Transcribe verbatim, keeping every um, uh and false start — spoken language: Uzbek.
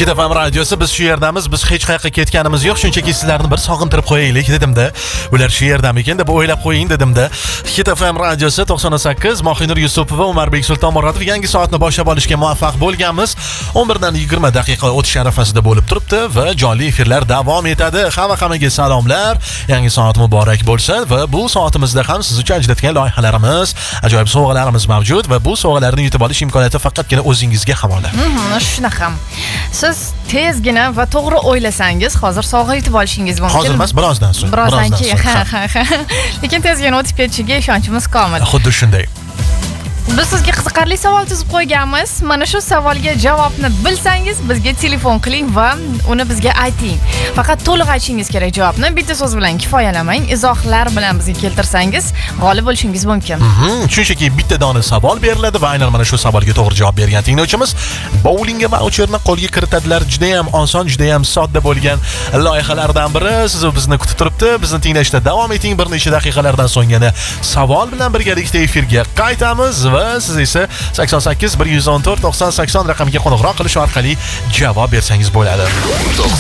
Hit F M radiosi, biz shu yerdamiz, biz hech qayerga ketganimiz yo'q, shunchaki sizlarni bir sog'intirib qo'yaylik dedim-da. Ular shu yerdamikin deb o'ylab qo'ying dedim-da. Hit F M radiosi to'qson sakkiz, Mohinur Yusupova, Umarbek Sultonmurodov yangi soatni boshlab olishga muvaffaq bo'lganmiz. o'n birdan yigirma daqiqa o'tish arafasida bo'lib turibdi va jonli efirlar davom etadi. Hamma hammaga salomlar. Yangi soat muborak bo'lsin va bu soatimizda ham siz uchun ajratgan loyihalarimiz, ajoyib sovg'alarimiz mavjud va bu sovg'alarni yutib olish imkoniyati faqatgina o'zingizga havola. Mhm, shunaqa. Siz tezgina va to'g'ri o'ylasangiz, hozir sovg'a yutib olishingiz mumkin. Hozir emas, birozdan so'ng. Birozdan keyin. Ha, ha, ha. Lekin tezgina o'tib ketishiga ishonchimiz komil. Xuddi shunday. Biz sizga qiziqarli savol tuzib qo'yganmiz. Mana shu savolga javobni bilsangiz, bizga telefon qiling va uni bizga ayting. Faqat to'liq aytishingiz kerak javobni. Bitta so'z bilan kifoyalamang. Izohlar bilan bizga keltirsangiz, g'olib bo'lishingiz mumkin. Mhm, shunchaki bitta dona savol beriladi va aynan mana shu savolga to'g'ri javob bergan tinglovchimiz bowlingga voucherni qo'lga kiritadilar. Juda ham oson, juda ham sodda bo'lgan loyihalardan biri sizni bizni kutib turibdi. Bizni tinglashda davom eting. Bir necha daqiqalardan so'ng yana savol bilan birgalikda efirga qaytamiz va siz esa sakson sakkiz bir yuz o'n to'rt to'qson sakson raqamiga qo'ng'iroq qilish orqali javob bersangiz bo'ladi.